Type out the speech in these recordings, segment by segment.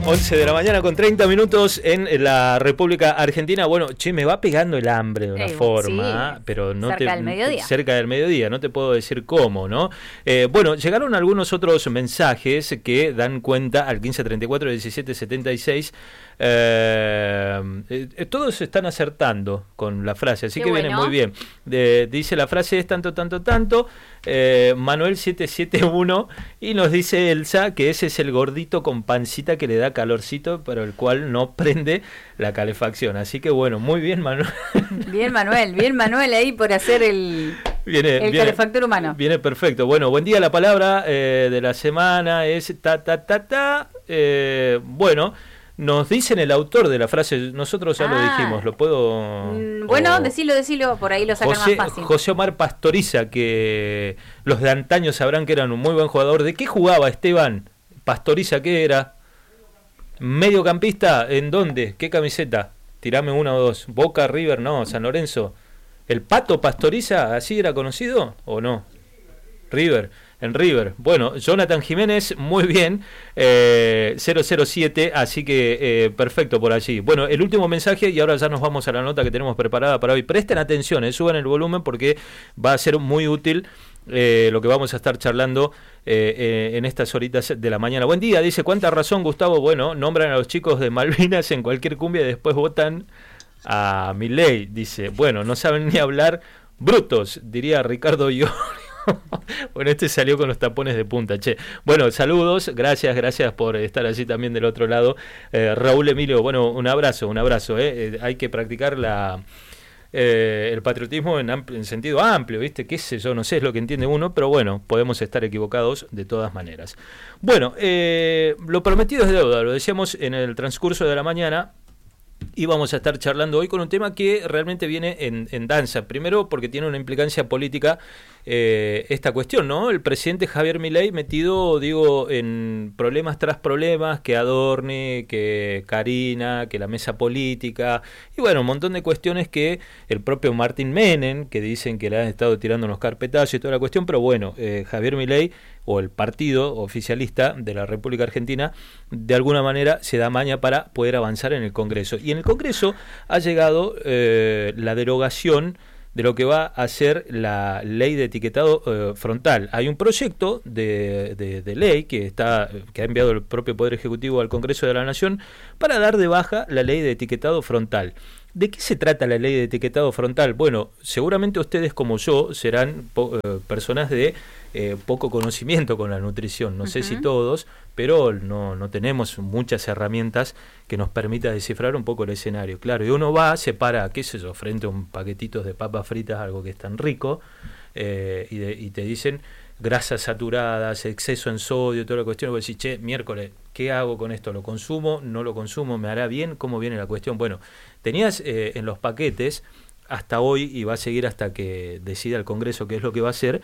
11 de la mañana con 30 minutos en la República Argentina. Bueno, che, me va pegando el hambre de una forma, sí, pero no cerca del mediodía. Cerca del mediodía, no te puedo decir cómo, ¿no? Bueno, llegaron algunos otros mensajes que dan cuenta al 1534 1776. Todos están acertando con la frase, así que viene muy bien. Dice la frase es tanto, tanto, tanto. Manuel 771 y nos dice Elsa que ese es el gordito con pancita que le da calorcito, pero el cual no prende la calefacción. Así que bueno, muy bien, Manuel. Bien Manuel ahí por hacer el calefactor humano. Viene perfecto. Bueno, buen día. La palabra de la semana es ta. Bueno, nos dicen el autor de la frase, nosotros ya lo dijimos, lo puedo... Bueno, decilo, por ahí lo sacan más fácil. José Omar Pastoriza, que los de antaño sabrán que era un muy buen jugador. ¿De qué jugaba Esteban Pastoriza? ¿Qué era? ¿Mediocampista? ¿En dónde? ¿Qué camiseta? Tirame una o dos. ¿Boca, River? No, San Lorenzo. ¿El Pato Pastoriza? ¿Así era conocido o no? River. En River. Bueno, Jonathan Jiménez, muy bien, 007, así que perfecto por allí. Bueno, el último mensaje y ahora ya nos vamos a la nota que tenemos preparada para hoy. Presten atención, suban el volumen porque va a ser muy útil lo que vamos a estar charlando en estas horitas de la mañana. Buen día, dice, ¿cuánta razón, Gustavo? Bueno, nombran a los chicos de Malvinas en cualquier cumbia y después votan a Milei, dice. Bueno, no saben ni hablar, brutos, diría Ricardo Iorio. Bueno, salió con los tapones de punta, che. Bueno, saludos, gracias por estar allí también del otro lado. Raúl Emilio, bueno, un abrazo. Hay que practicar el patriotismo en sentido amplio, ¿viste? Qué sé yo, no sé, es lo que entiende uno, pero bueno, podemos estar equivocados de todas maneras. Bueno, lo prometido es deuda, lo decíamos en el transcurso de la mañana. Y vamos a estar charlando hoy con un tema que realmente viene en danza. Primero porque tiene una implicancia política esta cuestión, ¿no? El presidente Javier Milei metido, en problemas tras problemas, que Adorni, que Karina, que la mesa política, y bueno, un montón de cuestiones que el propio Martín Menem, que dicen que le han estado tirando unos carpetazos y toda la cuestión, pero bueno, Javier Milei, o el partido oficialista de la República Argentina, de alguna manera se da maña para poder avanzar en el Congreso. Y en el Congreso ha llegado la derogación de lo que va a ser la ley de etiquetado frontal. Hay un proyecto de ley que ha enviado el propio Poder Ejecutivo al Congreso de la Nación para dar de baja la ley de etiquetado frontal. ¿De qué se trata la ley de etiquetado frontal? Bueno, seguramente ustedes como yo serán personas de poco conocimiento con la nutrición, no sé si todos, pero no tenemos muchas herramientas que nos permita descifrar un poco el escenario. Claro, y uno va, se para, qué sé yo, frente a un paquetito de papas fritas, algo que es tan rico, y te dicen grasas saturadas, exceso en sodio, toda la cuestión, y vos decís, che, miércoles, ¿qué hago con esto? ¿Lo consumo? ¿No lo consumo? ¿Me hará bien? ¿Cómo viene la cuestión? Bueno, tenías en los paquetes, hasta hoy, y va a seguir hasta que decida el Congreso qué es lo que va a hacer,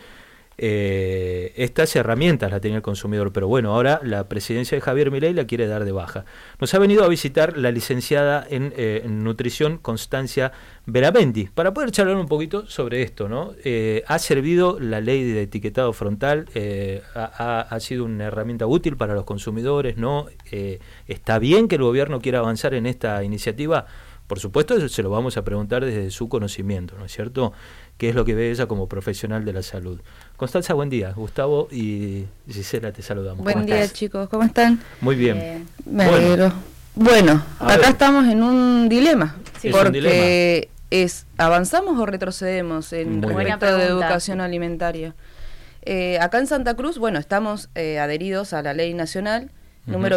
estas herramientas la tenía el consumidor, pero bueno, ahora la presidencia de Javier Milei la quiere dar de baja. Nos ha venido a visitar la licenciada en nutrición Constancia Veramendi para poder charlar un poquito sobre esto, ¿no? ¿Ha servido la ley de etiquetado frontal? ¿Ha sido una herramienta útil para los consumidores? ¿No? ¿Está bien que el gobierno quiera avanzar en esta iniciativa? Por supuesto, se lo vamos a preguntar desde su conocimiento, ¿no es cierto? ¿Qué es lo que ve ella como profesional de la salud? Constanza, buen día. Gustavo y Gisela, te saludamos. Buen día, chicos. ¿Cómo están? Muy bien. Me alegro. Bueno, acá estamos en un dilema. Sí, porque ¿avanzamos o retrocedemos en respecto de educación alimentaria? Acá en Santa Cruz, bueno, estamos adheridos a la ley nacional número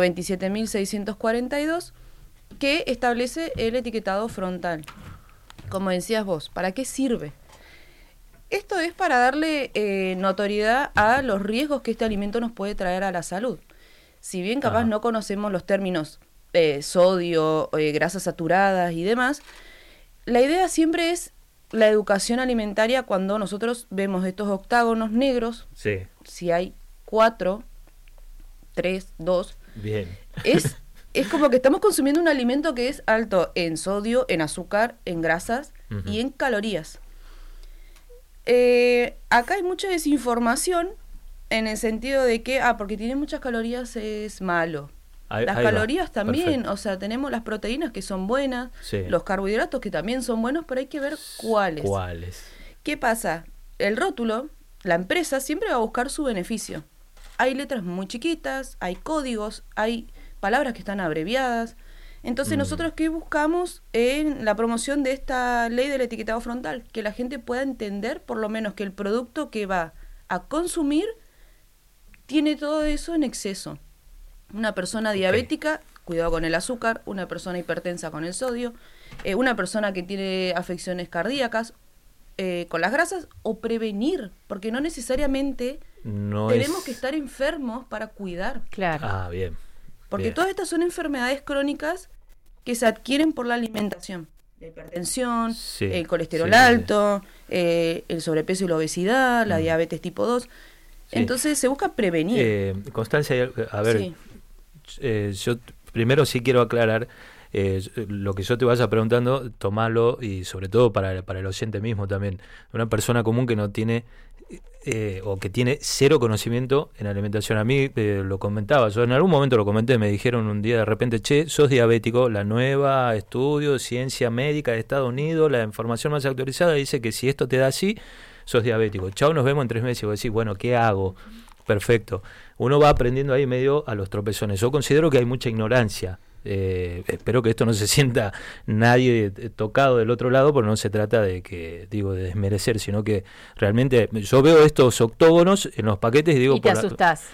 27.642, que establece el etiquetado frontal. Como decías vos, ¿para qué sirve? Esto es para darle notoriedad a los riesgos que este alimento nos puede traer a la salud. Si bien capaz no conocemos los términos sodio, grasas saturadas y demás, la idea siempre es la educación alimentaria cuando nosotros vemos estos octágonos negros. Sí. Si hay 4, 3, 2, bien. Es como que estamos consumiendo un alimento que es alto en sodio, en azúcar, en grasas y en calorías. Acá hay mucha desinformación en el sentido de que, porque tiene muchas calorías es malo. Las calorías también, perfecto. O sea, tenemos las proteínas que son buenas, los carbohidratos que también son buenos, pero hay que ver cuáles. ¿Qué pasa? El rótulo, la empresa siempre va a buscar su beneficio. Hay letras muy chiquitas, hay códigos, hay palabras que están abreviadas. Entonces nosotros ¿qué buscamos en la promoción de esta ley del etiquetado frontal? Que la gente pueda entender por lo menos que el producto que va a consumir tiene todo eso en exceso. Una persona diabética, cuidado con el azúcar, una persona hipertensa con el sodio, una persona que tiene afecciones cardíacas con las grasas, o prevenir, porque no necesariamente tenemos que estar enfermos para cuidar. Claro. Bien. Porque todas estas son enfermedades crónicas que se adquieren por la alimentación. La hipertensión, el colesterol alto, el sobrepeso y la obesidad, la diabetes tipo 2. Entonces se busca prevenir. Constancia, a ver, yo primero sí quiero aclarar, lo que yo te vaya preguntando, tomalo, y sobre todo para el oyente mismo también. Una persona común que no tiene o que tiene cero conocimiento en alimentación. A mí lo comentaba, yo en algún momento lo comenté, me dijeron un día de repente, che, sos diabético, la nueva estudio de ciencia médica de Estados Unidos, la información más actualizada dice que si esto te da así, sos diabético. Chao, nos vemos en 3 meses. Y vos decís, bueno, ¿qué hago? Perfecto. Uno va aprendiendo ahí medio a los tropezones. Yo considero que hay mucha ignorancia. Espero que esto no se sienta nadie tocado del otro lado, porque no se trata de de desmerecer, sino que realmente yo veo estos octógonos en los paquetes y digo... Y te asustás.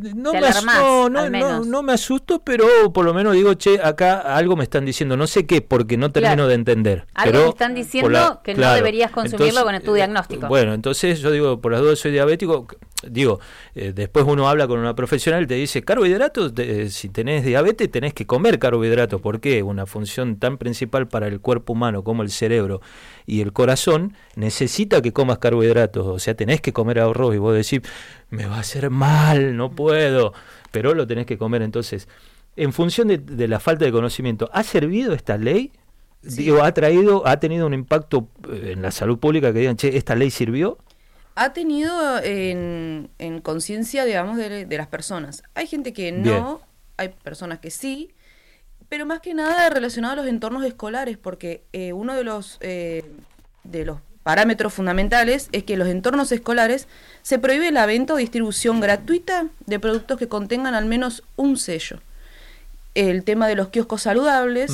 No me asusto, pero por lo menos digo, che, acá algo me están diciendo, no sé qué, porque no termino de entender. Algo pero me están diciendo que no deberías consumirlo con tu diagnóstico. Bueno, entonces yo digo, por las dudas soy diabético, después uno habla con una profesional y te dice, carbohidratos, si tenés diabetes tenés que comer carbohidratos. ¿Por qué? Una función tan principal para el cuerpo humano como el cerebro y el corazón necesita que comas carbohidratos, o sea, tenés que comer arroz, y vos decís, me va a hacer mal, no puedo, pero lo tenés que comer. Entonces, en función de la falta de conocimiento, ¿ha servido esta ley? Sí. ¿ha tenido un impacto en la salud pública que digan, che, esta ley sirvió? Ha tenido en conciencia, digamos, de las personas. Hay gente que no, hay personas que sí, pero más que nada relacionado a los entornos escolares, porque uno de los parámetros fundamentales es que en los entornos escolares se prohíbe la venta o distribución gratuita de productos que contengan al menos un sello. El tema de los kioscos saludables,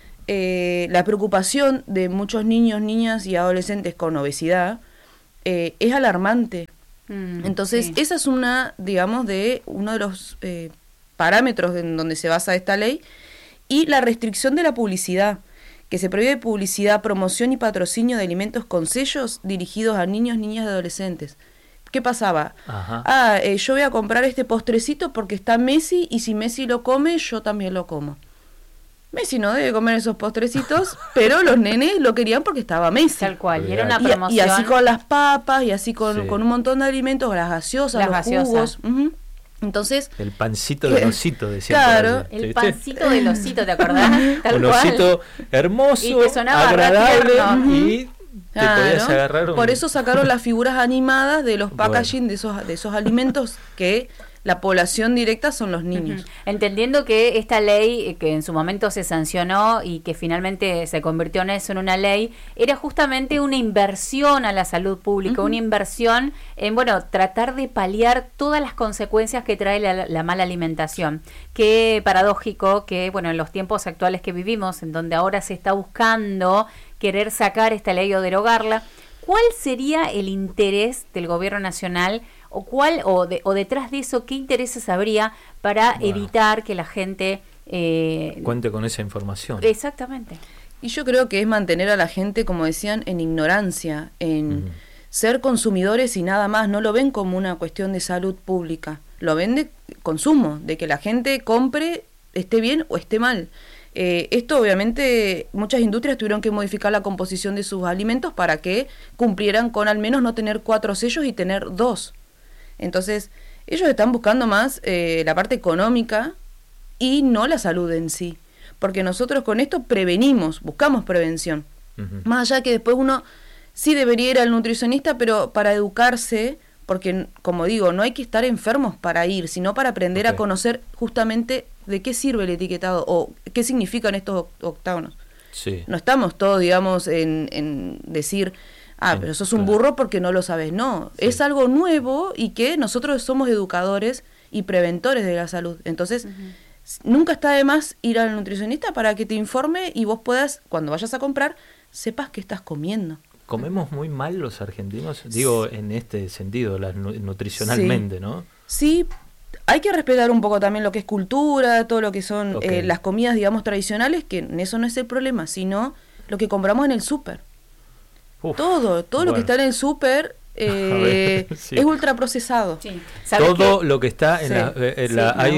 la preocupación de muchos niños, niñas y adolescentes con obesidad, es alarmante. Entonces, esa es uno de los parámetros en donde se basa esta ley. Y la restricción de la publicidad, que se prohíbe publicidad, promoción y patrocinio de alimentos con sellos dirigidos a niños, niñas y adolescentes. ¿Qué pasaba? Yo voy a comprar este postrecito porque está Messi, y si Messi lo come, yo también lo como. Messi no debe comer esos postrecitos, pero los nenes lo querían porque estaba Messi. Tal cual, y era una promoción. Y así con las papas, y así con un montón de alimentos, las gaseosas, jugos. Entonces, el pancito del osito, decía. Claro, el pancito del osito, ¿te acordás? Un osito hermoso, y te sonaba agradable, y te podías agarrar. Por eso sacaron las figuras animadas de los packaging de esos alimentos que la población directa son los niños. Entendiendo que esta ley, que en su momento se sancionó y que finalmente se convirtió en eso, en una ley, era justamente una inversión a la salud pública, una inversión en, tratar de paliar todas las consecuencias que trae la mala alimentación. Qué paradójico que, en los tiempos actuales que vivimos, en donde ahora se está buscando querer sacar esta ley o derogarla, ¿cuál sería el interés del gobierno nacional o detrás de eso, qué intereses habría para evitar que la gente cuente con esa información? Exactamente. Y yo creo que es mantener a la gente, como decían, en ignorancia, en ser consumidores y nada más. No lo ven como una cuestión de salud pública, lo ven de consumo, de que la gente compre, esté bien o esté mal. Esto obviamente muchas industrias tuvieron que modificar la composición de sus alimentos para que cumplieran con al menos no tener 4 sellos y tener 2. Entonces, ellos están buscando más la parte económica y no la salud en sí. Porque nosotros con esto buscamos prevención. Más allá que después uno sí debería ir al nutricionista, pero para educarse, porque, como digo, no hay que estar enfermos para ir, sino para aprender a conocer justamente de qué sirve el etiquetado o qué significan estos octágonos. Sí. No estamos todos, digamos, en decir, pero sos un burro porque no lo sabes. No, es algo nuevo y que nosotros somos educadores y preventores de la salud. Entonces, nunca está de más ir al nutricionista para que te informe y vos puedas, cuando vayas a comprar, sepas qué estás comiendo. ¿Comemos muy mal los argentinos? Digo, en este sentido, nutricionalmente, ¿no? Sí, hay que respetar un poco también lo que es cultura, todo lo que son las comidas, digamos, tradicionales, que en eso no es el problema, sino lo que compramos en el súper. Todo lo que está en el súper es ultraprocesado. Sí. Todo lo que está en hay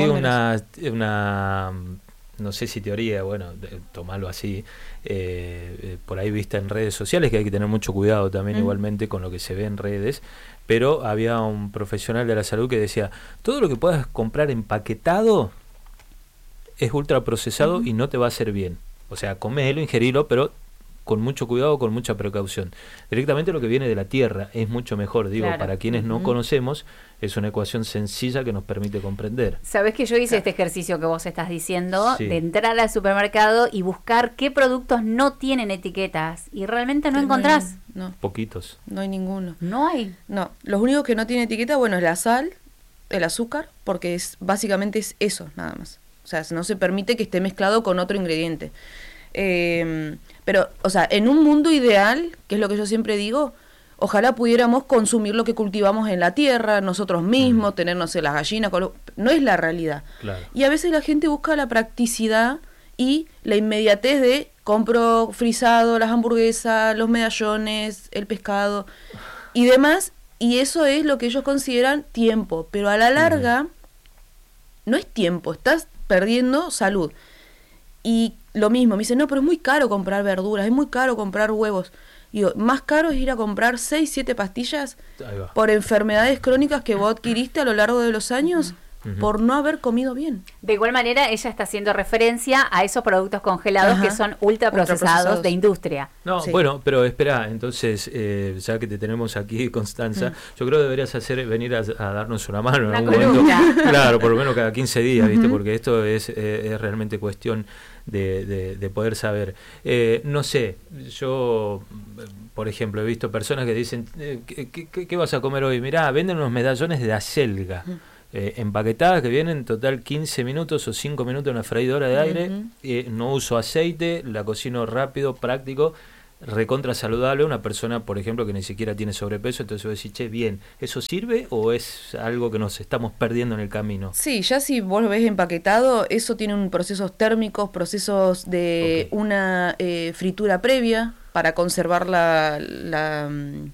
una no sé si teoría, bueno, tomarlo así, por ahí vista en redes sociales, que hay que tener mucho cuidado también igualmente con lo que se ve en redes, pero había un profesional de la salud que decía, todo lo que puedas comprar empaquetado es ultraprocesado y no te va a hacer bien. O sea, comelo, ingerilo, pero con mucho cuidado, con mucha precaución. Directamente lo que viene de la tierra es mucho mejor, digo, para quienes no conocemos, es una ecuación sencilla que nos permite comprender. Sabés que yo hice este ejercicio que vos estás diciendo, de entrar al supermercado y buscar qué productos no tienen etiquetas, y realmente no encontrás. No. Poquitos. No hay ninguno. ¿No hay? No, los únicos que no tienen etiqueta, bueno, es la sal, el azúcar, porque básicamente es eso, nada más. O sea, no se permite que esté mezclado con otro ingrediente. Pero, o sea, en un mundo ideal, que es lo que yo siempre digo, ojalá pudiéramos consumir lo que cultivamos en la tierra, nosotros mismos, tener, no sé, las gallinas, no es la realidad. Claro. Y a veces la gente busca la practicidad y la inmediatez de compro frisado, las hamburguesas, los medallones, el pescado y demás, y eso es lo que ellos consideran tiempo, pero a la larga no es tiempo, estás perdiendo salud. Y lo mismo, me dicen, no, pero es muy caro comprar verduras, es muy caro comprar huevos. Y digo, más caro es ir a comprar 6, 7 pastillas por enfermedades crónicas que vos adquiriste a lo largo de los años por no haber comido bien. De igual manera, ella está haciendo referencia a esos productos congelados que son ultraprocesados de industria. No, bueno, pero espera, entonces, ya que te tenemos aquí, Constanza, yo creo que deberías venir a darnos una mano en algún momento. Claro, por lo menos cada 15 días, ¿viste? Porque esto es realmente cuestión de poder saber. No sé, yo, por ejemplo, he visto personas que dicen, ¿qué vas a comer hoy? Mirá, venden unos medallones de acelga. Empaquetadas que vienen total 15 minutos o 5 minutos en una freidora de aire, no uso aceite, la cocino rápido, práctico, recontra saludable. Una persona, por ejemplo, que ni siquiera tiene sobrepeso, entonces voy a decir, che, bien, ¿eso sirve o es algo que nos estamos perdiendo en el camino? Sí, ya si vos lo ves empaquetado, eso tiene procesos térmicos, procesos de una fritura previa para conservar la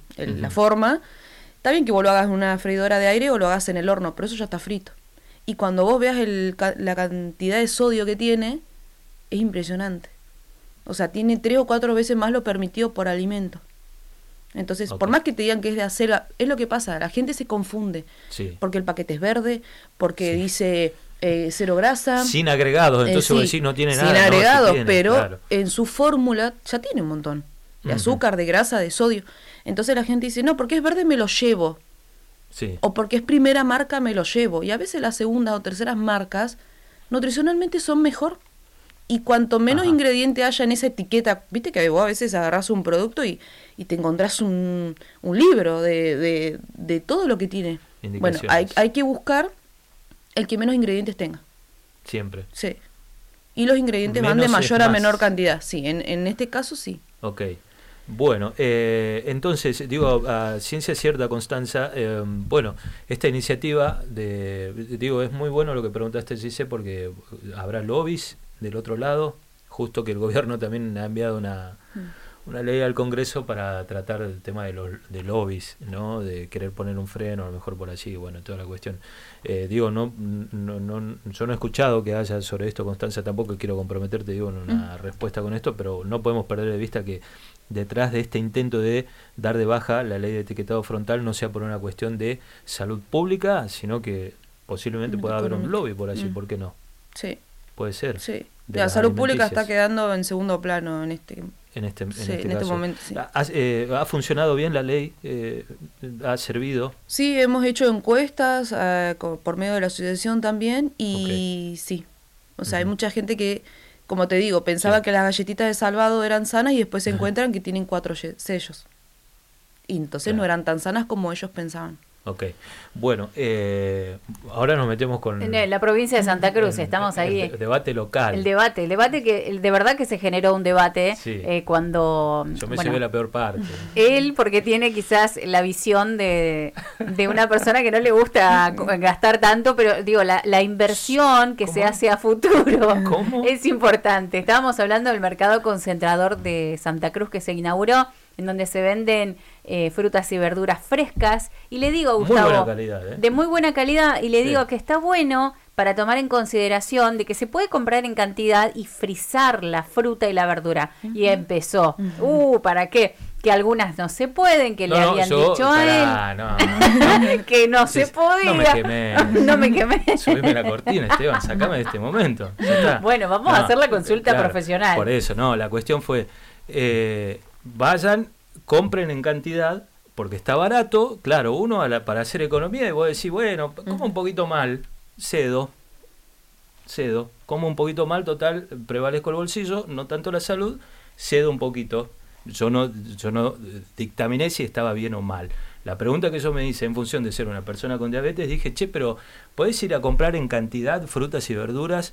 forma. Está bien que vos lo hagas en una freidora de aire o lo hagas en el horno, pero eso ya está frito. Y cuando vos veas la cantidad de sodio que tiene, es impresionante. O sea, tiene 3 o 4 veces más lo permitido por alimento. Entonces, por más que te digan que es de acelga, es lo que pasa, la gente se confunde. Sí. Porque el paquete es verde, porque dice 0 grasa. Sin agregados, entonces vos decís no tiene nada. Sin agregados, tiene, pero en su fórmula ya tiene un montón. De azúcar, de grasa, de sodio. Entonces la gente dice, no, porque es verde me lo llevo. Sí. O porque es primera marca me lo llevo. Y a veces las segundas o terceras marcas nutricionalmente son mejor. Y cuanto menos ingrediente haya en esa etiqueta, viste que vos a veces agarrás un producto y te encontrás un libro de todo lo que tiene. Bueno, hay que buscar el que menos ingredientes tenga. Siempre. Sí. Y los ingredientes van de mayor a menor cantidad. Sí, en este caso sí. Ok. Bueno, entonces, digo, a ciencia cierta, Constanza, bueno, esta iniciativa es muy bueno lo que preguntaste, Gise, porque habrá lobbies del otro lado, justo que el gobierno también ha enviado una ley al Congreso para tratar el tema de lobbies, ¿no? De querer poner un freno, a lo mejor por allí, bueno, toda la cuestión. Digo, yo no he escuchado que haya sobre esto, Constanza, tampoco quiero comprometerte, digo, en una respuesta con esto, pero no podemos perder de vista que detrás de este intento de dar de baja la ley de etiquetado frontal no sea por una cuestión de salud pública, sino que posiblemente pueda haber un lobby por allí, ¿por qué no? Sí. Puede ser. Sí. La salud pública está quedando en segundo plano en este en este caso. Momento, sí. ¿Ha funcionado bien la ley? ¿Ha servido? Sí, hemos hecho encuestas por medio de la asociación también y sí. O sea, hay mucha gente que, como te digo, pensaba que las galletitas de Salvado eran sanas y después se encuentran que tienen 4 sellos. Y entonces no eran tan sanas como ellos pensaban. Ok, bueno, ahora nos metemos con... En la provincia de Santa Cruz, estamos ahí. El debate local. El debate de verdad que se generó un debate cuando... Yo me llevé la peor parte. Él, porque tiene quizás la visión de una persona que no le gusta gastar tanto, pero digo, la inversión que se hace a futuro es importante. Estábamos hablando del mercado concentrador de Santa Cruz que se inauguró, en donde se venden frutas y verduras frescas, y le digo a Gustavo, muy buena calidad, de muy buena calidad, y le digo que está bueno para tomar en consideración de que se puede comprar en cantidad y frizar la fruta y la verdura. Y empezó, ¿para qué? Que algunas no se pueden, que le habían dicho a él que no se podía. No me quemé. Subime la cortina, Esteban, sacame de este momento. Bueno, vamos a hacer la consulta profesional. Por eso, la cuestión fue, vayan, compren en cantidad, porque está barato. Claro, uno para hacer economía, y vos decís, bueno, como un poquito mal, cedo, como un poquito mal, total, prevalezco el bolsillo, no tanto la salud, cedo un poquito. Yo no dictaminé si estaba bien o mal. La pregunta que yo me hice en función de ser una persona con diabetes, dije, pero ¿podés ir a comprar en cantidad frutas y verduras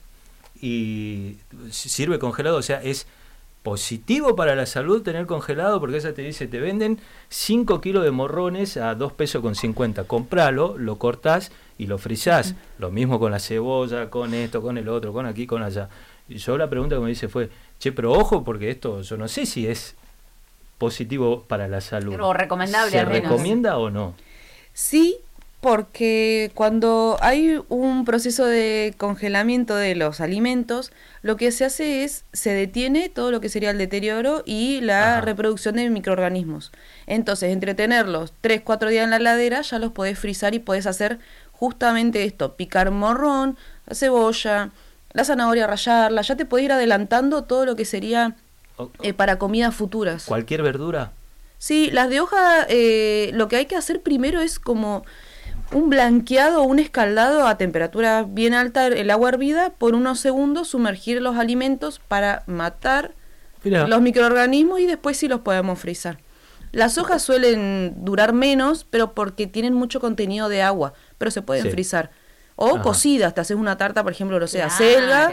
y sirve congelado? O sea, es positivo para la salud tener congelado, porque ella te dice, te venden 5 kilos de morrones a 2 pesos con 50. Compralo, lo cortás y lo frizás. Lo mismo con la cebolla, con esto, con el otro, con aquí, con allá. Y yo la pregunta que me hice fue, pero ojo, porque esto yo no sé si es positivo para la salud. O recomendable. ¿Se recomienda o no? Sí, porque cuando hay un proceso de congelamiento de los alimentos, lo que se hace es, se detiene todo lo que sería el deterioro y la reproducción de microorganismos. Entonces, entre tenerlos 3-4 días en la heladera, ya los podés frizar y podés hacer justamente esto, picar morrón, la cebolla, la zanahoria, rallarla, ya te podés ir adelantando todo lo que sería para comidas futuras. ¿Cualquier verdura? Sí, las de hoja, lo que hay que hacer primero es como un blanqueado o un escaldado a temperatura bien alta, el agua hervida, por unos segundos sumergir los alimentos para matar los microorganismos y después sí los podemos frizar. Las hojas suelen durar menos, pero porque tienen mucho contenido de agua, pero se pueden frizar. O cocidas, te haces una tarta, por ejemplo, no sé, acelga,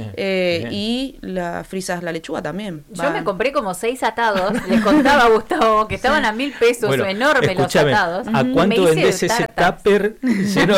y la frizas la lechuga también. Yo me compré como 6 atados, les contaba a Gustavo que estaban a 1.000 pesos, bueno, enormes los atados. ¿A cuánto vendés ese tupper lleno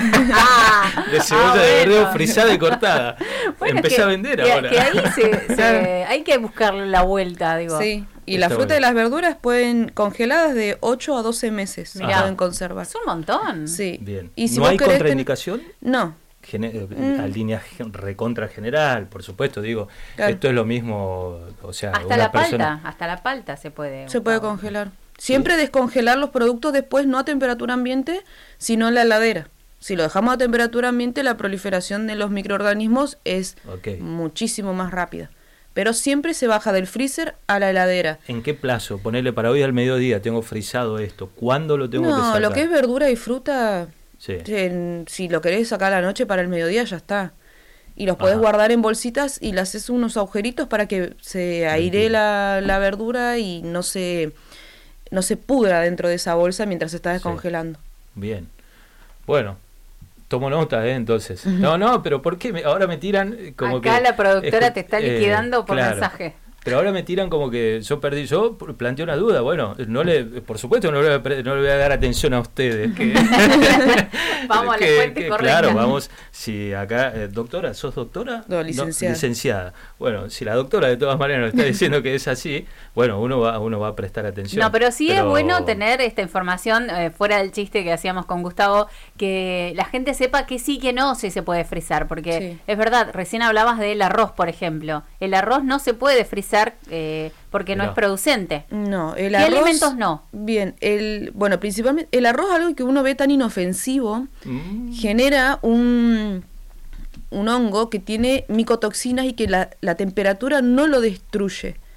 de cebolla de verdeo frizada y cortada? Bueno, empecé a vender ahora. Que ahí hay que buscarle la vuelta, digo. Sí. Y la fruta y las verduras pueden congeladas de 8 a 12 meses. Pueden conservar. Es un montón. Sí. Bien. Y si ¿No hay contraindicación? No. A línea recontra general, por supuesto, digo, esto es lo mismo, o sea, hasta la palta se puede congelar. Siempre descongelar los productos después, no a temperatura ambiente, sino en la heladera. Si lo dejamos a temperatura ambiente, la proliferación de los microorganismos es muchísimo más rápida. Pero siempre se baja del freezer a la heladera. ¿En qué plazo? Ponerle para hoy al mediodía, tengo frizado esto. ¿Cuándo lo tengo que sacar? No, lo que es verdura y fruta, si lo querés sacar a la noche para el mediodía, ya está. Y los podés guardar en bolsitas y le haces unos agujeritos para que se airee la verdura y no se pudra dentro de esa bolsa mientras se está descongelando. Bien. Bueno. Tomo nota, entonces. No, pero ¿por qué ahora me tiran como acá que... la productora te está liquidando por mensaje. Pero ahora me tiran como que yo planteé una duda. Bueno, por supuesto no le voy a dar atención a ustedes. Vamos a la fuente correcta. Claro, vamos. Si acá, doctora, ¿sos doctora? No, licenciada. Licenciada. Bueno, si la doctora de todas maneras nos está diciendo que es así, bueno, uno va a prestar atención. No, pero sí es bueno tener esta información, fuera del chiste que hacíamos con Gustavo, que la gente sepa que sí, que no, si se puede frizar, porque es verdad, recién hablabas del arroz, por ejemplo. El arroz no se puede frizar porque no es producente. No, el ¿Qué arroz, alimentos no? Bien, principalmente el arroz, algo que uno ve tan inofensivo, genera un hongo que tiene micotoxinas y que la temperatura no lo destruye.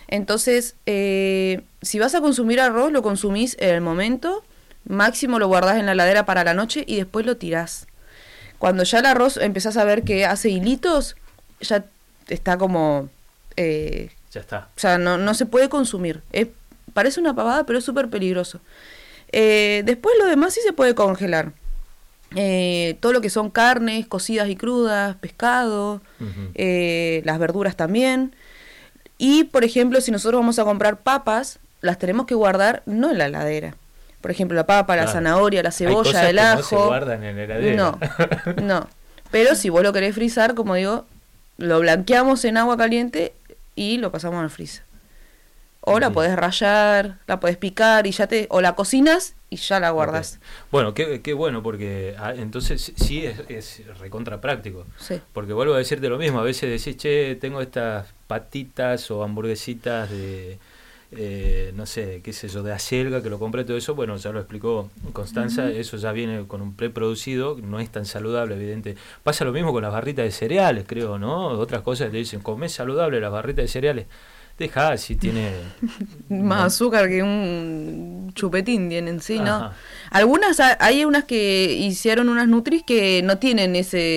Entonces, si vas a consumir arroz, lo consumís en el momento, máximo lo guardás en la heladera para la noche y después lo tirás. Cuando ya el arroz empezás a ver que hace hilitos, ya está como... ya está. O sea, no se puede consumir. Parece una pavada, pero es súper peligroso. Después lo demás sí se puede congelar. Todo lo que son carnes, cocidas y crudas, pescado, las verduras también. Y, por ejemplo, si nosotros vamos a comprar papas, las tenemos que guardar no en la heladera. Por ejemplo, la papa, la zanahoria, la cebolla, el ajo. No se guardan en la heladera. No. Pero si vos lo querés frizar, como digo, lo blanqueamos en agua caliente y lo pasamos al freezer. O la podés rallar, la podés picar y o la cocinas y ya la guardás. Okay. Bueno, qué bueno, porque entonces sí es recontra práctico. Sí. Porque vuelvo a decirte lo mismo, a veces decís, che, tengo estas patitas o hamburguesitas de, no sé, qué sé yo, de acelga, que lo compré, todo eso. Bueno, ya lo explicó Constanza, eso ya viene con un preproducido, no es tan saludable, evidente. Pasa lo mismo con las barritas de cereales, creo, ¿no? Otras cosas te dicen, comés saludable las barritas de cereales. Deja, si tiene... más azúcar que un chupetín tienen, sí, ¿no? Algunas, hay unas que hicieron unas Nutris que no tienen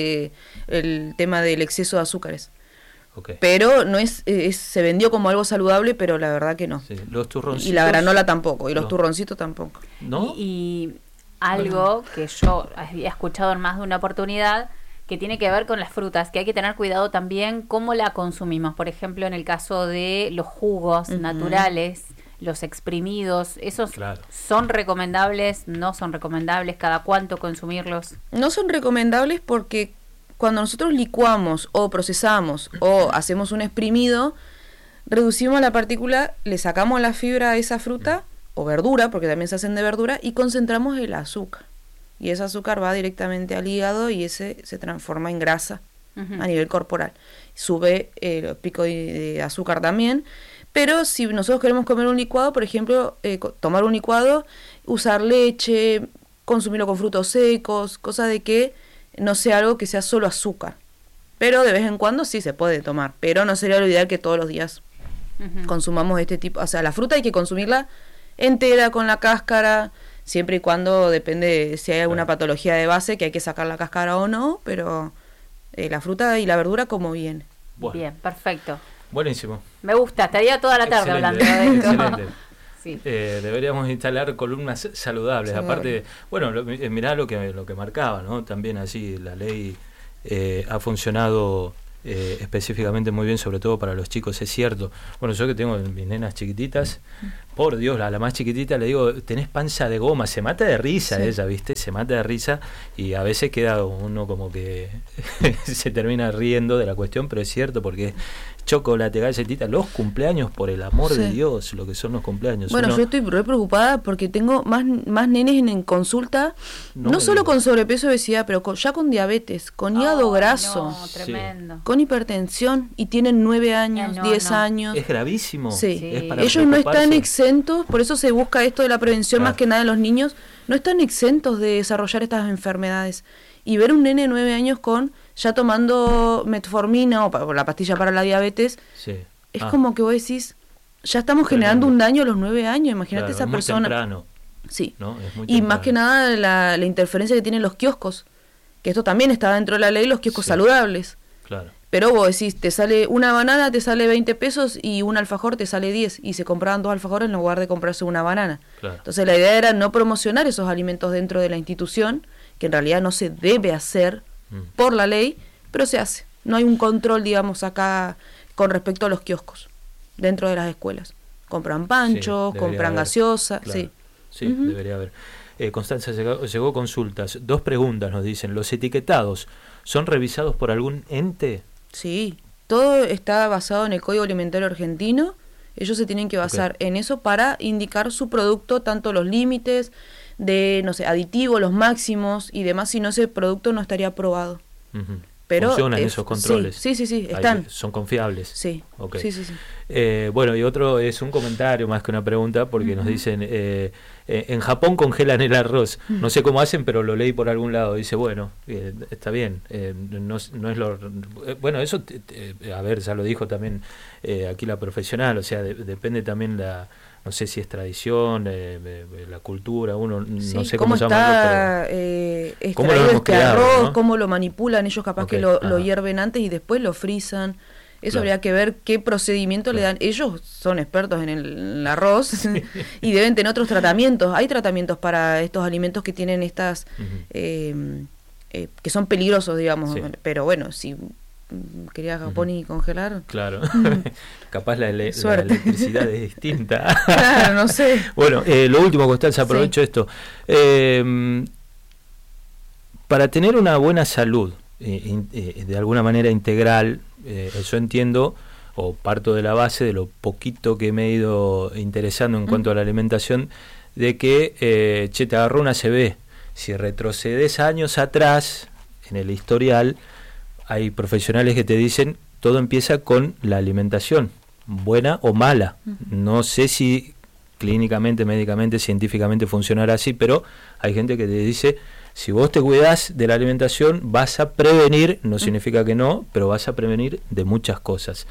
el tema del exceso de azúcares. Okay. Pero no se vendió como algo saludable, pero la verdad que no. Sí. Los turroncitos... Y la granola tampoco, y los turroncitos tampoco. ¿No? Y algo que yo había escuchado en más de una oportunidad, que tiene que ver con las frutas, que hay que tener cuidado también cómo la consumimos. Por ejemplo, en el caso de los jugos naturales, los exprimidos, ¿esos son recomendables, no son recomendables? ¿Cada cuánto consumirlos? No son recomendables porque cuando nosotros licuamos o procesamos o hacemos un exprimido, reducimos la partícula, le sacamos la fibra a esa fruta o verdura, porque también se hacen de verdura, y concentramos el azúcar. Y ese azúcar va directamente al hígado y ese se transforma en grasa a nivel corporal. Sube el pico de azúcar también. Pero si nosotros queremos comer un licuado, por ejemplo, tomar un licuado, usar leche, consumirlo con frutos secos, cosa de que no sea algo que sea solo azúcar. Pero de vez en cuando sí se puede tomar. Pero no sería lo ideal que todos los días consumamos este tipo. O sea, la fruta hay que consumirla entera, con la cáscara, siempre y cuando depende si hay alguna patología de base que hay que sacar la cáscara o no, pero la fruta y la verdura como viene. Bueno. Bien, perfecto. Buenísimo. Me gusta, estaría toda la tarde hablando de esto. Excelente. Sí. Deberíamos instalar columnas saludables. Aparte, bueno, mirá lo que marcaba, ¿no? También así la ley ha funcionado específicamente muy bien, sobre todo para los chicos, es cierto. Bueno, yo que tengo mis nenas chiquititas, por Dios, a la más chiquitita le digo, tenés panza de goma, se mata de risa ella, ¿viste? Se mata de risa y a veces queda uno como que se termina riendo de la cuestión, pero es cierto porque chocolate, galletita, los cumpleaños, por el amor de Dios, lo que son los cumpleaños. Bueno, yo estoy re preocupada porque tengo más nenes en consulta, no solo con sobrepeso y obesidad, pero ya con diabetes, con hígado graso, tremendo. con hipertensión, y tienen 9 años, 10 años. Es gravísimo. Sí. Es para ellos no están exentos, por eso se busca esto de la prevención más que nada en los niños, no están exentos de desarrollar estas enfermedades. Y ver un nene de 9 años ya tomando metformina o la pastilla para la diabetes, es como que vos decís, ya estamos generando un daño a los 9 años, imagínate esa persona. Temprano. Sí, ¿no? Es muy y temprano. más que nada la interferencia que tienen los kioscos, que esto también está dentro de la ley, los kioscos saludables. Claro. Pero vos decís, te sale una banana, te sale 20 pesos y un alfajor te sale 10, y se compraban 2 alfajores en lugar de comprarse una banana. Claro. Entonces la idea era no promocionar esos alimentos dentro de la institución, que en realidad no se debe hacer por la ley, pero se hace. No hay un control, digamos, acá con respecto a los kioscos dentro de las escuelas. Compran panchos, compran gaseosa, claro. Sí, debería haber. Constanza, llegó consultas. 2 preguntas nos dicen. ¿Los etiquetados son revisados por algún ente? Sí, todo está basado en el Código Alimentario Argentino. Ellos se tienen que basar en eso para indicar su producto, tanto los límites de, no sé, aditivos, los máximos y demás, si no ese producto no estaría aprobado. Pero funcionan esos controles. Sí, están. Son confiables. Sí. Okay. Sí. Bueno, y otro es un comentario más que una pregunta, porque nos dicen, en Japón congelan el arroz. No sé cómo hacen, pero lo leí por algún lado. Dice, bueno, está bien. No es lo... bueno, eso, a ver, ya lo dijo también aquí la profesional. O sea, depende también no sé si es tradición, la cultura, uno no sé cómo está extraído este arroz, ¿no? Cómo lo manipulan, ellos capaz que lo hierven antes y después lo frisan. Eso habría que ver qué procedimiento le dan. Ellos son expertos en el arroz y deben tener otros tratamientos. Hay tratamientos para estos alimentos que tienen estas que son peligrosos, digamos. Pero bueno, si quería Japón y congelar. Claro. Capaz la electricidad es distinta. Claro, no sé. Bueno, lo último, Constanza, aprovecho esto. Para tener una buena salud, de alguna manera integral, yo entiendo, o parto de la base de lo poquito que me he ido interesando en cuanto a la alimentación, de que, te agarró una ACV. Si retrocedes años atrás en el historial, hay profesionales que te dicen, todo empieza con la alimentación, buena o mala. No sé si clínicamente, médicamente, científicamente funcionará así, pero hay gente que te dice, si vos te cuidás de la alimentación, vas a prevenir, no significa que no, pero vas a prevenir de muchas cosas.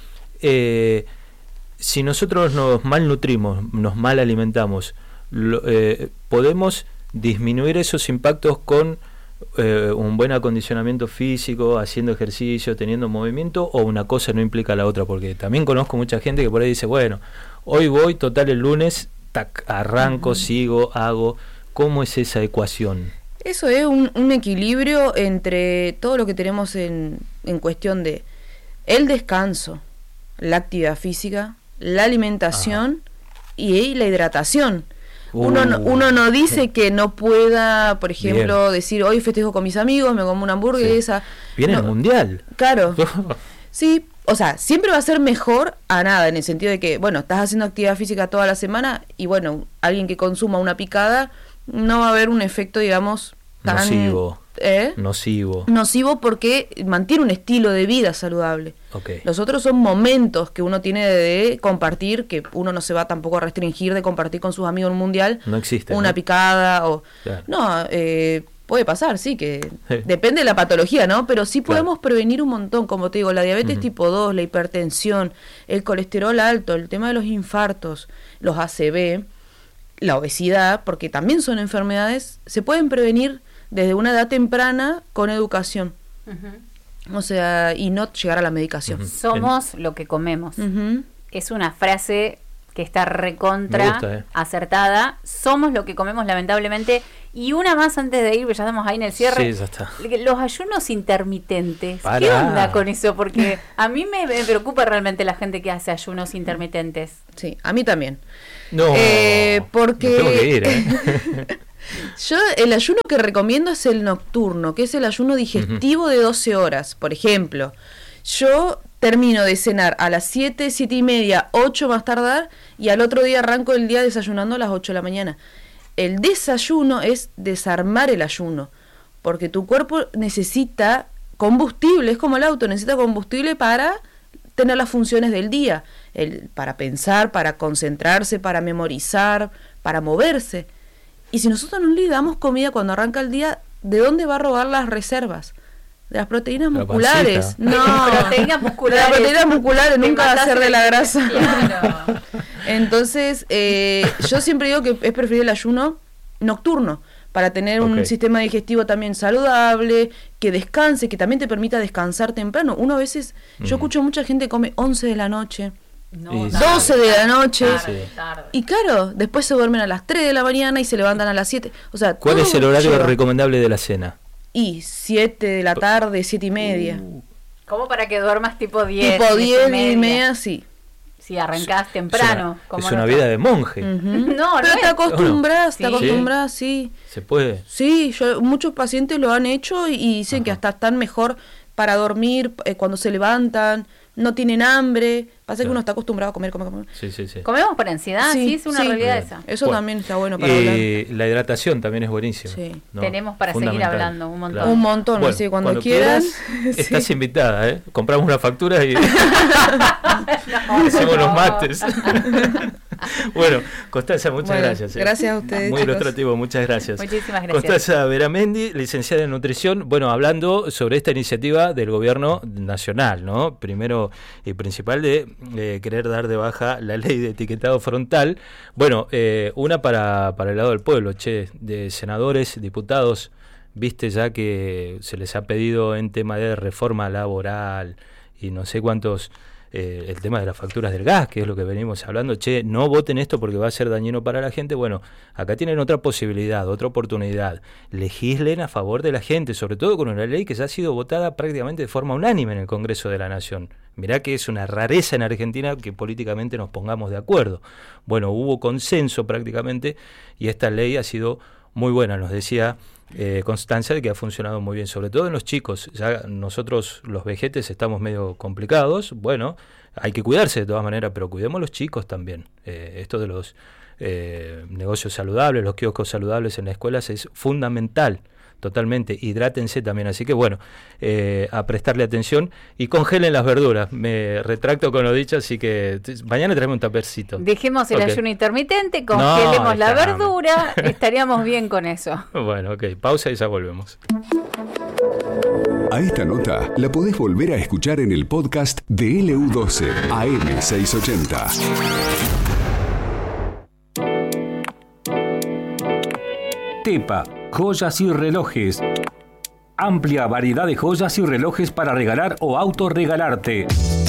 Si nosotros nos malnutrimos, nos mal alimentamos, podemos disminuir esos impactos con un buen acondicionamiento físico, haciendo ejercicio, teniendo movimiento, o una cosa no implica la otra, porque también conozco mucha gente que por ahí dice, bueno, hoy voy, total el lunes, arranco, sigo, hago. ¿Cómo es esa ecuación? Eso es un equilibrio entre todo lo que tenemos en cuestión de el descanso, la actividad física, la alimentación y la hidratación. Uno no dice que no pueda, por ejemplo, decir, hoy festejo con mis amigos, me como una hamburguesa. Viene el mundial. Claro. Sí, o sea, siempre va a ser mejor a nada, en el sentido de que, bueno, estás haciendo actividad física toda la semana y, bueno, alguien que consuma una picada no va a haber un efecto, digamos, tan... Nocivo porque mantiene un estilo de vida saludable. Los otros son momentos que uno tiene de compartir, que uno no se va tampoco a restringir de compartir con sus amigos en un mundial. No existe. Una picada o... Claro. No, puede pasar, sí, que depende de la patología, ¿no? Pero sí podemos prevenir un montón, como te digo, la diabetes tipo 2, la hipertensión, el colesterol alto, el tema de los infartos, los ACV, la obesidad, porque también son enfermedades, se pueden prevenir desde una edad temprana con educación. O sea, y no llegar a la medicación. Somos lo que comemos. Es una frase que está recontra acertada. Somos lo que comemos, lamentablemente. Y una más antes de ir, ya estamos ahí en el cierre. Sí, ya está. Los ayunos intermitentes. ¿Qué onda con eso? Porque a mí me preocupa realmente la gente que hace ayunos intermitentes. Sí, a mí también. No, porque... me tengo que ir, Yo el ayuno que recomiendo es el nocturno, que es el ayuno digestivo de 12 horas. Por ejemplo, yo termino de cenar a las 7, 7 y media, 8 más tardar, y al otro día arranco el día desayunando a las 8 de la mañana. El desayuno es desarmar el ayuno, porque tu cuerpo necesita combustible, es como el auto, necesita combustible para tener las funciones del día, para pensar, para concentrarse, para memorizar, para moverse. Y si nosotros no le damos comida cuando arranca el día, ¿de dónde va a robar las reservas? De las proteínas musculares. No, proteínas musculares. De las proteínas musculares, nunca va a ser de la grasa. Claro. Entonces, yo siempre digo que es preferible el ayuno nocturno, para tener un sistema digestivo también saludable, que descanse, que también te permita descansar temprano. Uno a veces, yo escucho mucha gente que come 11 de la noche. No, 12 de la noche tarde. Y claro, después se duermen a las 3 de la mañana y se levantan a las 7. O sea, ¿cuál es el horario recomendable de la cena? Y 7 de la tarde, 7 y media. ¿Cómo para que duermas tipo 10? Tipo 10 y media, sí. Si arrancás temprano. Es una vida de monje. No, pero te acostumbras, sí. ¿Se puede? Sí, muchos pacientes lo han hecho y dicen que hasta están mejor para dormir cuando se levantan, no tienen hambre. Pasa que uno está acostumbrado a comer. Sí. Comemos por ansiedad, sí, es una realidad esa. Eso también está bueno para hablar. La hidratación también es buenísima. Sí. ¿No? Tenemos para seguir hablando un montón. Claro. Un montón, bueno, así cuando quieras. Estás invitada, ¿eh? Compramos una factura y hacemos los mates. Bueno, Constanza, muchas gracias. Gracias a ustedes. Muy ilustrativo, muchas gracias. Muchísimas gracias. Constanza Beramendi, licenciada en nutrición, bueno, hablando sobre esta iniciativa del gobierno nacional, ¿no? Primero y principal de querer dar de baja la ley de etiquetado frontal. Bueno, una para el lado del pueblo, de senadores, diputados, viste ya que se les ha pedido en tema de reforma laboral y no sé cuántos, el tema de las facturas del gas, que es lo que venimos hablando, no voten esto porque va a ser dañino para la gente. Bueno, acá tienen otra posibilidad, otra oportunidad, legislen a favor de la gente, sobre todo con una ley que ya ha sido votada prácticamente de forma unánime en el Congreso de la Nación. Mirá que es una rareza en Argentina que políticamente nos pongamos de acuerdo. Bueno, hubo consenso prácticamente y esta ley ha sido muy buena, nos decía Constancia, de que ha funcionado muy bien, sobre todo en los chicos. Ya nosotros los vejetes estamos medio complicados, bueno, hay que cuidarse de todas maneras, pero cuidemos los chicos también. Esto de los negocios saludables, los kioscos saludables en las escuelas es fundamental, totalmente. Hidrátense también, así que bueno, a prestarle atención y congelen las verduras. Me retracto con lo dicho, así que mañana traemos un tapercito. Dejemos el ayuno intermitente, congelemos la verdura, estaríamos bien con eso. Bueno, ok, pausa y ya volvemos. A esta nota la podés volver a escuchar en el podcast de LU12 AM680. Tepa, joyas y relojes. Amplia variedad de joyas y relojes para regalar o autorregalarte.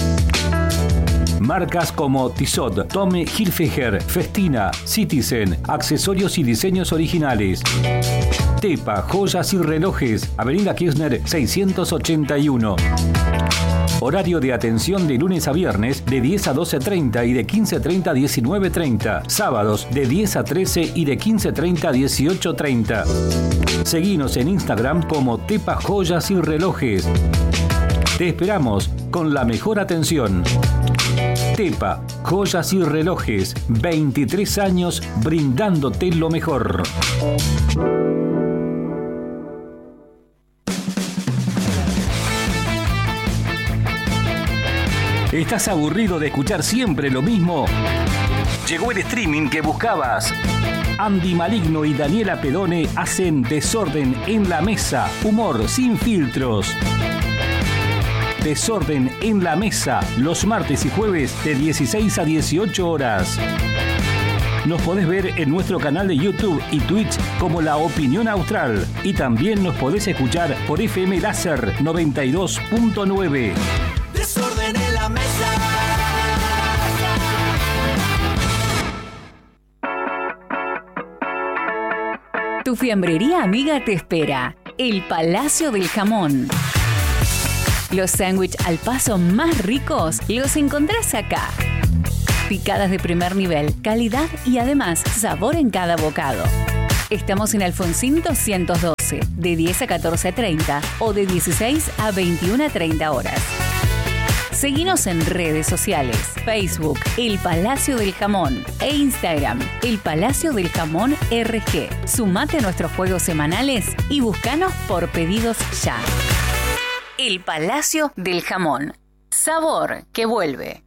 Marcas como Tissot, Tommy Hilfiger, Festina, Citizen, accesorios y diseños originales. Tepa, joyas y relojes, Avenida Kirchner 681. Horario de atención de lunes a viernes de 10 a 12:30 y de 15:30 a 19:30. Sábados de 10 a 13 y de 15:30 a 18:30. Seguinos en Instagram como Tepa Joyas y Relojes. Te esperamos con la mejor atención. Tepa Joyas y Relojes, 23 años brindándote lo mejor. ¿Estás aburrido de escuchar siempre lo mismo? Llegó el streaming que buscabas. Andy Maligno y Daniela Pedone hacen Desorden en la Mesa, humor sin filtros. Desorden en la Mesa, los martes y jueves de 16 a 18 horas. Nos podés ver en nuestro canal de YouTube y Twitch como La Opinión Austral. Y también nos podés escuchar por FM Láser 92.9. Desorden en la mesa. Tu fiambrería amiga te espera. El Palacio del Jamón. Los sándwiches al paso más ricos los encontrás acá. Picadas de primer nivel, calidad y además sabor en cada bocado. Estamos en Alfonsín 212, de 10 a 14:30 o de 16 a 21:30 horas. Seguinos en redes sociales, Facebook, El Palacio del Jamón e Instagram, El Palacio del Jamón RG. Sumate a nuestros juegos semanales y búscanos por pedidos ya. El Palacio del Jamón. Sabor que vuelve.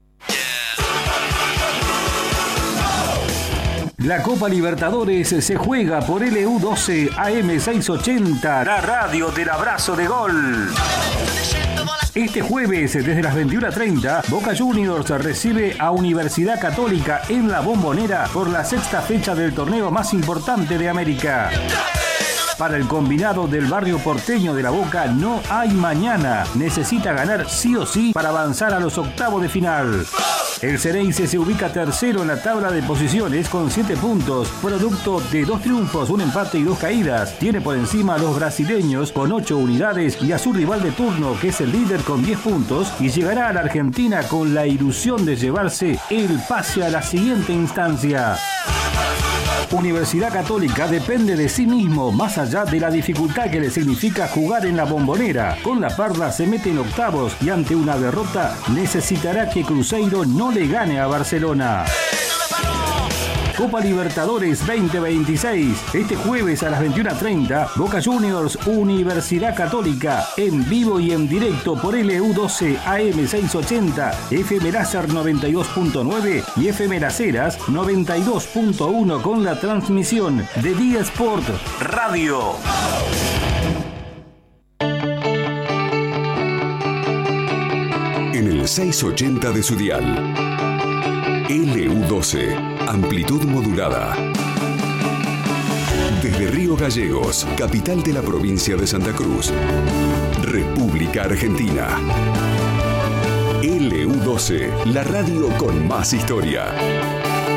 La Copa Libertadores se juega por LU12 AM680, la radio del abrazo de gol. Este jueves, desde las 21:30, Boca Juniors recibe a Universidad Católica en La Bombonera por la sexta fecha del torneo más importante de América. Para el combinado del barrio porteño de La Boca no hay mañana. Necesita ganar sí o sí para avanzar a los octavos de final. El Xereyce se ubica tercero en la tabla de posiciones con 7 puntos, producto de 2 triunfos, un empate y 2 caídas. Tiene por encima a los brasileños con 8 unidades y a su rival de turno, que es el líder con 10 puntos, y llegará a la Argentina con la ilusión de llevarse el pase a la siguiente instancia. Universidad Católica depende de sí mismo, más allá de la dificultad que le significa jugar en La Bombonera. Con la Parda se mete en octavos y ante una derrota necesitará que Cruzeiro no le gane a Barcelona. Copa Libertadores 2026. Este jueves a las 21:30, Boca Juniors Universidad Católica, en vivo y en directo por LU12 AM 680, FM Láser 92.9 y FM Las Heras 92.1 con la transmisión de Día Sport Radio. En el 680 de su dial. LU12, amplitud modulada. Desde Río Gallegos, capital de la provincia de Santa Cruz, República Argentina. LU12, la radio con más historia.